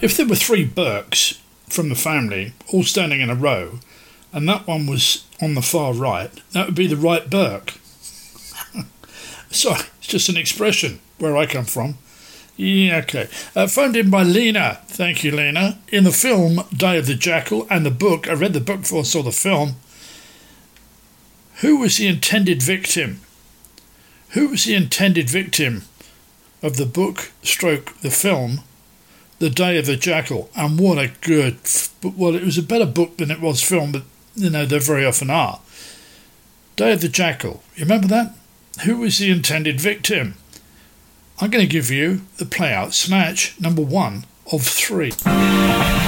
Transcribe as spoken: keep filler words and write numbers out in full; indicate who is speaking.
Speaker 1: If there were three Burkes from the family all standing in a row, and that one was on the far right, that would be the right Burke. Sorry, it's just an expression where I come from. Yeah, okay. Uh, phoned in by Lena. Thank you, Lena. In the film Day of the Jackal and the book, I read the book before I saw the film. Who was the intended victim? Who was the intended victim of the book stroke the film The Day of the Jackal? And what a good... Well, it was a better book than it was film, but, you know, they very often are. Day of the Jackal. You remember that? Who was the intended victim? I'm going to give you the play-out snatch number one of three.